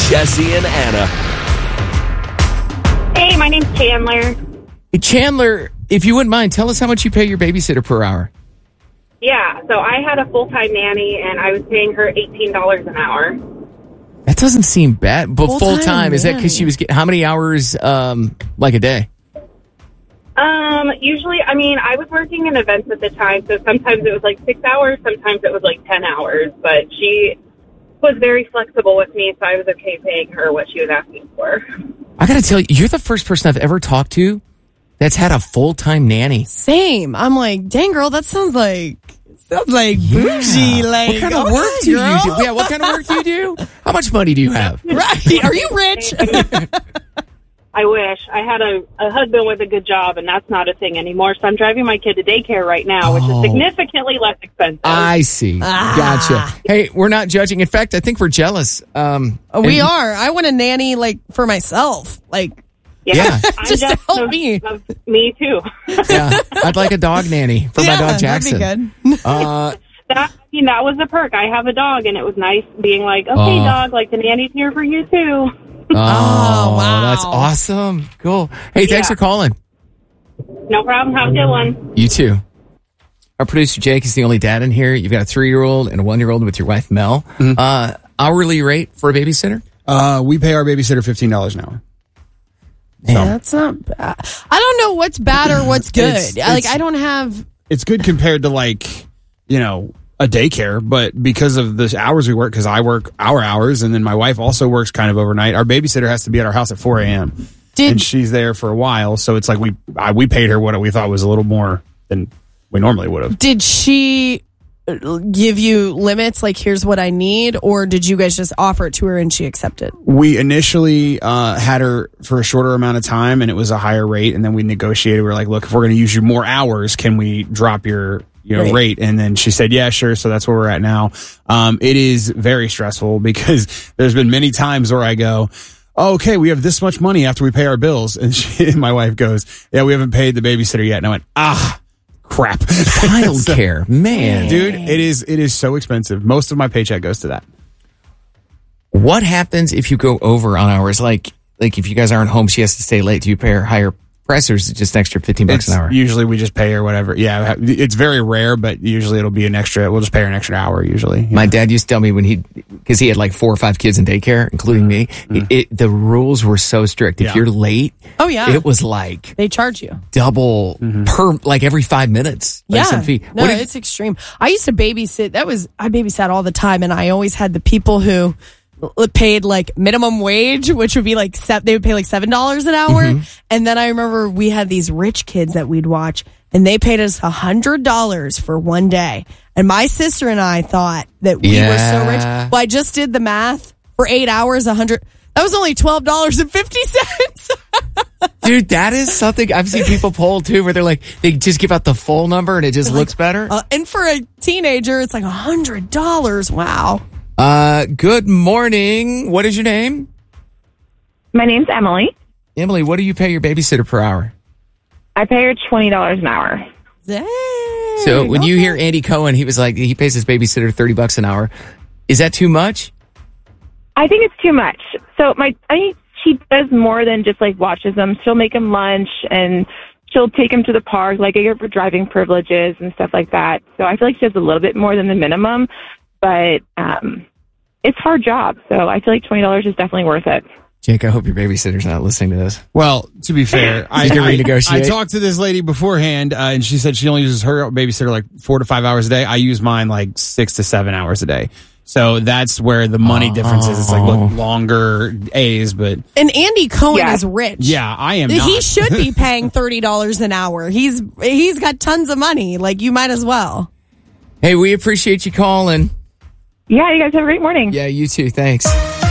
Jesse and Anna. Hey, my name's Chandler. Hey, Chandler, if you wouldn't mind, tell us how much you pay your babysitter per hour. Yeah, so I had a full-time nanny, and I was paying her $18 an hour. That doesn't seem bad. But full-time, is that nanny. because she was getting how many hours, like a day? Usually, I mean, I was working in events at the time, so sometimes it was like 6 hours, sometimes it was like 10 hours, but she was very flexible with me, so I was okay paying her what she was asking for. I got to tell you, you're the first person I've ever talked to that's had a full-time nanny. Same. I'm like, dang, girl, that sounds like bougie. Like, what kind of work do you do? Yeah, what kind of work do you do? How much money do you have? Right. Are you rich? I wish. I had a husband with a good job, and that's not a thing anymore, so I'm driving my kid to daycare right now, which is significantly less expensive. I see. Gotcha. Hey, we're not judging. In fact, I think we're jealous. We are. I want a nanny, like, for myself. Like, Yeah. just to help me. Me too. Yeah, I'd like a dog nanny for my dog Jackson. That'd be good. That was a perk. I have a dog, and it was nice being like, okay, dog, like the nanny's here for you too. Oh, wow. That's awesome. Cool. Hey, thanks for calling. No problem. Have a good one. You too. Our producer Jake is the only dad in here. You've got a 3-year-old and a 1-year-old with your wife Mel. Hourly rate for a babysitter? We pay our babysitter $15 an hour. Yeah, that's not bad. I don't know what's bad or what's good. I don't have... It's good compared to, like, you know, a daycare, but because of the hours we work, because I work our hours, and then my wife also works kind of overnight, our babysitter has to be at our house at 4 a.m. And she's there for a while, so it's like we paid her what we thought was a little more than we normally would have. Did she give you limits, like, here's what I need, or did you guys just offer it to her and she accepted? We initially had her for a shorter amount of time, and it was a higher rate, and then we negotiated. We're like, look, if we're going to use you more hours, can we drop your rate? And then she said, yeah, sure. So that's where we're at now. It is very stressful because there's been many times where I go, oh, okay, we have this much money after we pay our bills. And my wife goes, yeah, we haven't paid the babysitter yet. And I went, crap. Child care, man. Dude, it is so expensive. Most of my paycheck goes to that. What happens if you go over on hours? Like if you guys aren't home, she has to stay late. Do you pay her higher price, or is it just an extra $15 an hour? Usually we just pay her whatever. Yeah, it's very rare, but usually it'll be an extra. We'll just pay her an extra hour usually. My dad used to tell me because he had like 4 or 5 kids in daycare, including me. The rules were so strict. If you're late, it was like they charge you double per like every 5 minutes. Like some fee. No, it's extreme. I used to babysit. I babysat all the time, and I always had the people who paid like minimum wage, which would be like they would pay like $7 an hour. And then I remember we had these rich kids that we'd watch, and they paid us $100 for one day. And my sister and I thought that we were so rich. Well, I just did the math for 8 hours, $100. That was only $12.50. Dude, that is something I've seen people poll too, where they're like, they just give out the full number and it just looks better. And for a teenager, it's like $100. Wow. Good morning. What is your name? My name's Emily. Emily, what do you pay your babysitter per hour? I pay her $20 an hour. Dang. So when you hear Andy Cohen, he was like, he pays his babysitter $30 an hour. Is that too much? I think it's too much. So I think she does more than just like watches them. She'll make them lunch, and she'll take them to the park, like I get for driving privileges and stuff like that. So I feel like she does a little bit more than the minimum. But it's a hard job, so I feel like $20 is definitely worth it. Jake, I hope your babysitter's not listening to this. Well, to be fair, I can renegotiate. I talked to this lady beforehand, and she said she only uses her babysitter like 4 to 5 hours a day. I use mine like 6 to 7 hours a day. So that's where the money difference is. It's like longer A's, but... And Andy Cohen is rich. Yeah, I am not. He should be paying $30 an hour. He's got tons of money. Like, you might as well. Hey, we appreciate you calling. Yeah, you guys have a great morning. Yeah, you too. Thanks.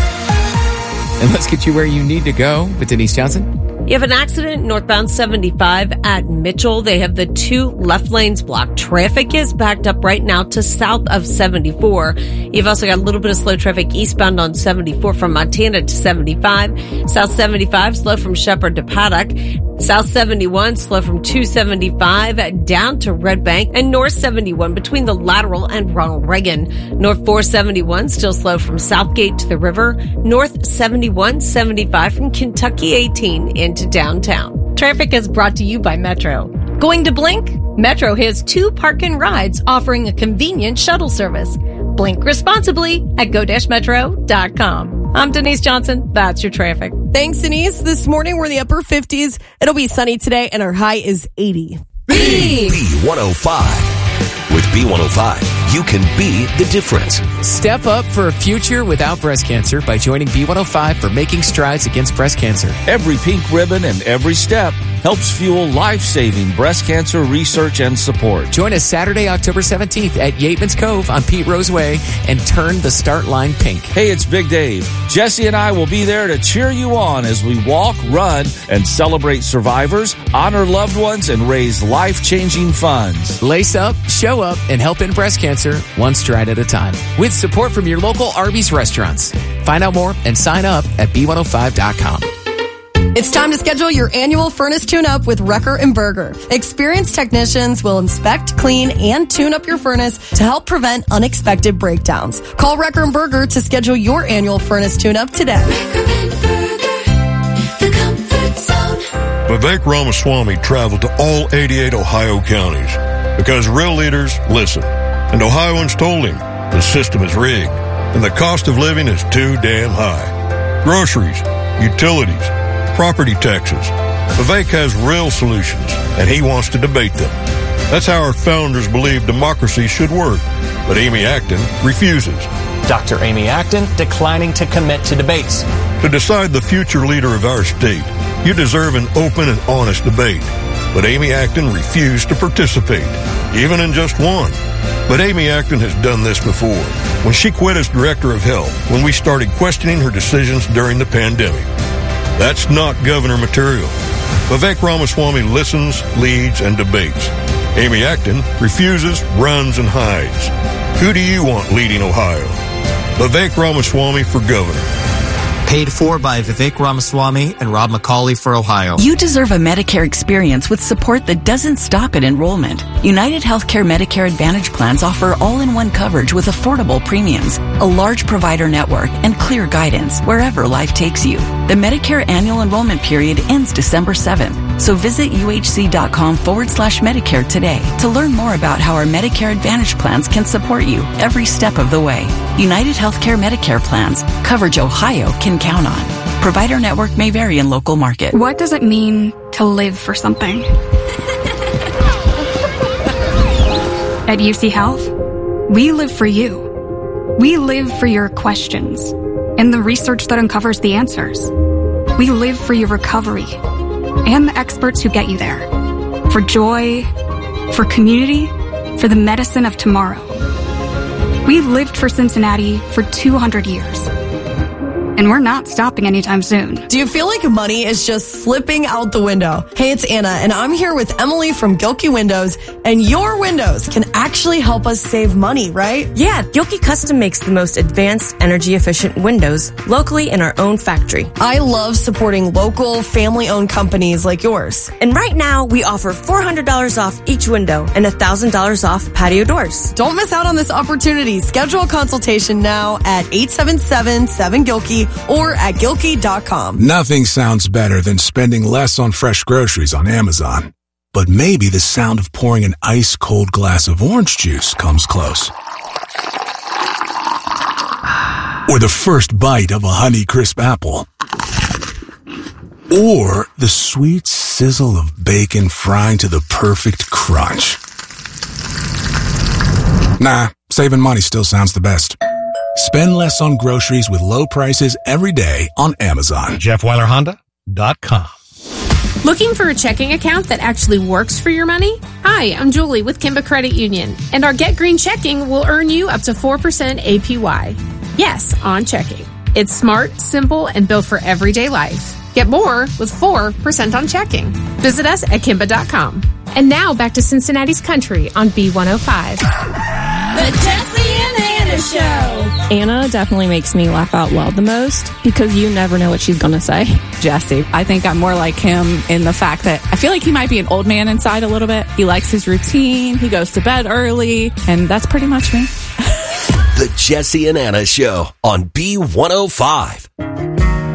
And let's get you where you need to go with Denise Johnson. You have an accident northbound 75 at Mitchell. They have the 2 left lanes blocked. Traffic is backed up right now to south of 74. You've also got a little bit of slow traffic eastbound on 74 from Montana to 75. South 75 slow from Shepherd to Paddock. South 71 slow from 275 down to Red Bank, and North 71 between the Lateral and Ronald Reagan. North 471 still slow from Southgate to the river. North 71, 75 from Kentucky 18 into downtown. Traffic is brought to you by Metro. Going to Blink? Metro has 2 park and rides offering a convenient shuttle service. Blink responsibly at go-metro.com. I'm Denise Johnson. That's your traffic. Thanks, Denise. This morning, we're in the upper 50s. It'll be sunny today, and our high is 80. B105. With B105, you can be the difference. Step up for a future without breast cancer by joining B105 for making strides against breast cancer. Every pink ribbon and every step helps fuel life-saving breast cancer research and support. Join us Saturday, October 17th at Yateman's Cove on Pete Rose Way and turn the start line pink. Hey, it's Big Dave. Jesse and I will be there to cheer you on as we walk, run, and celebrate survivors, honor loved ones, and raise life-changing funds. Lace up, show up, and help end breast cancer one stride at a time. With support from your local Arby's restaurants. Find out more and sign up at B105.com. It's time to schedule your annual furnace tune-up with Wrecker and Berger. Experienced technicians will inspect, clean, and tune up your furnace to help prevent unexpected breakdowns. Call Wrecker and Berger to schedule your annual furnace tune-up today. Wrecker and Berger, the comfort zone. Vivek Ramaswamy traveled to all 88 Ohio counties because real leaders listen. And Ohioans told him the system is rigged and the cost of living is too damn high. Groceries, utilities, property taxes. Vivek has real solutions, and he wants to debate them. That's how our founders believed democracy should work. But Amy Acton refuses. Dr. Amy Acton declining to commit to debates. To decide the future leader of our state, you deserve an open and honest debate. But Amy Acton refused to participate, even in just one. But Amy Acton has done this before, when she quit as director of health, when we started questioning her decisions during the pandemic. That's not governor material. Vivek Ramaswamy listens, leads, and debates. Amy Acton refuses, runs, and hides. Who do you want leading Ohio? Vivek Ramaswamy for governor. Paid for by Vivek Ramaswamy and Rob McCauley for Ohio. You deserve a Medicare experience with support that doesn't stop at enrollment. United Healthcare Medicare Advantage plans offer all-in-one coverage with affordable premiums, a large provider network, and clear guidance wherever life takes you. The Medicare annual enrollment period ends December 7th, so visit uhc.com/Medicare today to learn more about how our Medicare Advantage plans can support you every step of the way. United Healthcare Medicare plans, coverage Ohio can count on. Provider network may vary in local market. What does it mean to live for something? At UC Health, we live for you. We live for your questions and the research that uncovers the answers. We live for your recovery and the experts who get you there. For joy, for community, for the medicine of tomorrow. We lived for Cincinnati for 200 years. And we're not stopping anytime soon. Do you feel like money is just slipping out the window? Hey, it's Anna, and I'm here with Emily from Gilkey Windows, and your windows can actually help us save money, right? Yeah, Gilkey Custom makes the most advanced, energy-efficient windows locally in our own factory. I love supporting local, family-owned companies like yours. And right now, we offer $400 off each window and $1,000 off patio doors. Don't miss out on this opportunity. Schedule a consultation now at 877-7-GILKEY or at Gilkey.com. Nothing sounds better than spending less on fresh groceries on Amazon. But maybe the sound of pouring an ice-cold glass of orange juice comes close. Or the first bite of a Honeycrisp apple. Or the sweet sizzle of bacon frying to the perfect crunch. Nah, saving money still sounds the best. Spend less on groceries with low prices every day on Amazon. JeffWeilerHonda.com. Looking for a checking account that actually works for your money? Hi, I'm Julie with Kimba Credit Union, and our Get Green checking will earn you up to 4% APY. Yes, on checking. It's smart, simple, and built for everyday life. Get more with 4% on checking. Visit us at Kimba.com. And now back to Cincinnati's Country on B105. The Jesse and Hannity Anna Show. Anna definitely makes me laugh out loud the most because you never know what she's going to say. Jesse. I think I'm more like him in the fact that I feel like he might be an old man inside a little bit. He likes his routine. He goes to bed early, and that's pretty much me. The Jesse and Anna Show on B105.